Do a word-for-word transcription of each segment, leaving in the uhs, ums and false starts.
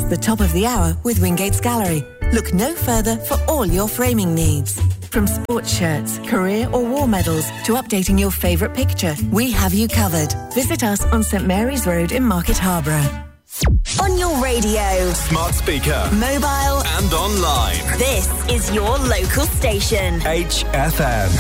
the top of the hour with Wingate's Gallery. Look no further for all your framing needs. From sports shirts, career or war medals to updating your favourite picture, we have you covered. Visit us on St Mary's Road in Market Harborough. On your radio, smart speaker, mobile and online. This is your local station. H F M.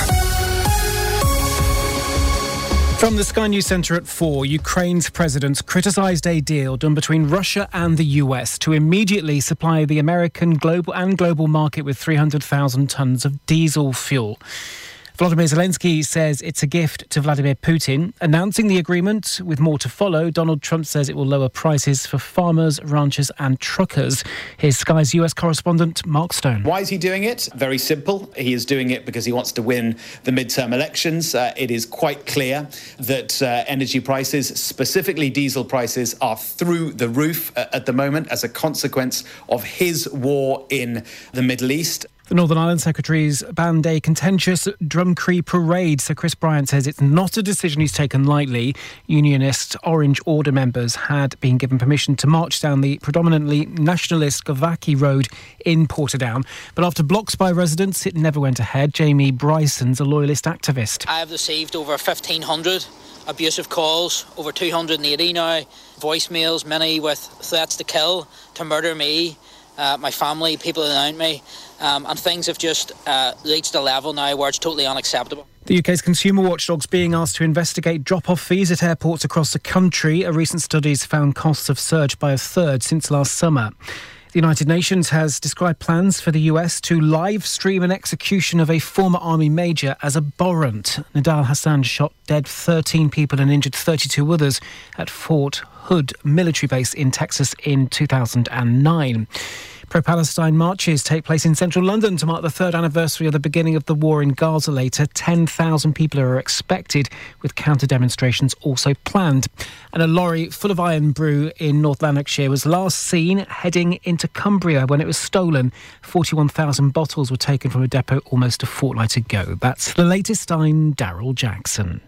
From the Sky News Centre at four, Ukraine's president criticised a deal done between Russia and the U S to immediately supply the American global and global market with three hundred thousand tonnes of diesel fuel. Volodymyr Zelensky says it's a gift to Vladimir Putin. Announcing the agreement with more to follow, Donald Trump says it will lower prices for farmers, ranchers and truckers. Here's Sky's U S correspondent, Mark Stone. Why is he doing it? Very simple. He is doing it because he wants to win the midterm elections. Uh, it is quite clear that uh, energy prices, specifically diesel prices, are through the roof uh, at the moment as a consequence of his war in the Middle East. The Northern Ireland Secretary's banned a contentious Drumcree parade. Sir Chris Bryant says it's not a decision he's taken lightly. Unionist Orange Order members had been given permission to march down the predominantly nationalist Govaki Road in Portadown. But after blocks by residents, it never went ahead. Jamie Bryson's a loyalist activist. I have received over fifteen hundred abusive calls, over two hundred eighty now, voicemails, many with threats to kill, to murder me, uh, my family, people around me. Um, and things have just uh, reached a level now where it's totally unacceptable. The U K's consumer watchdog's being asked to investigate drop-off fees at airports across the country. A recent study's found costs have surged by a third since last summer. The United Nations has described plans for the U S to live stream an execution of a former army major as abhorrent. Nidal Hassan shot dead thirteen people and injured thirty-two others at Fort Hood military base in Texas in two thousand nine. Pro-Palestine marches take place in central London to mark the third anniversary of the beginning of the war in Gaza later. ten thousand people are expected, with counter-demonstrations also planned. And a lorry full of iron brew in North Lanarkshire was last seen heading into Cumbria when it was stolen. forty-one thousand bottles were taken from a depot almost a fortnight ago. That's the latest. I'm Daryl Jackson.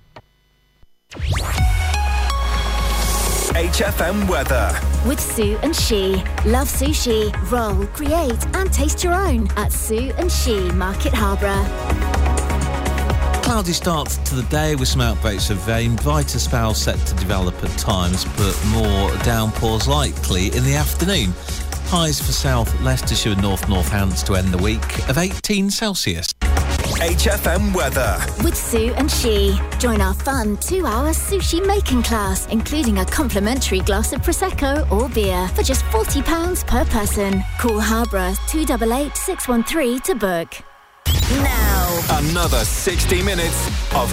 H F M weather. With Sue and She. Love sushi, roll, create and taste your own at Sue and She, Market Harborough. Cloudy start to the day with some outbreaks of rain. Brighter spells set to develop at times, but more downpours likely in the afternoon. Highs for South Leicestershire and North Northants to end the week of eighteen Celsius. H F M weather. With Sue and She. Join our fun two-hour sushi making class, including a complimentary glass of Prosecco or beer for just forty pounds per person. Call Harborough two eight eight, six one three to book. Now, another sixty minutes of